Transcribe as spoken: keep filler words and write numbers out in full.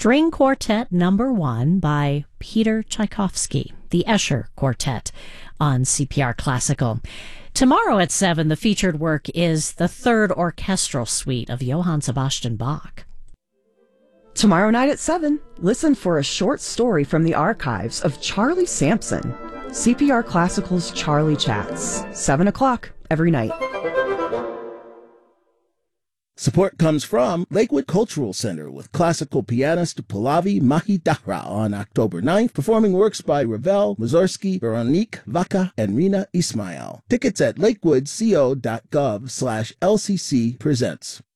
String Quartet Number One by Peter Tchaikovsky, the Escher Quartet, on C P R Classical. Tomorrow at seven, the featured work is the Third Orchestral Suite of Johann Sebastian Bach. Tomorrow night at seven, listen for a short story from the archives of Charlie Sampson. C P R Classical's Charlie Chats, seven o'clock every night. Support comes from Lakewood Cultural Center with classical pianist Pallavi Mahidara on October ninth, performing works by Ravel, Mussorgsky, Veronique Vaca, and Rina Ismail. Tickets at lakewoodco.gov slash LCC presents.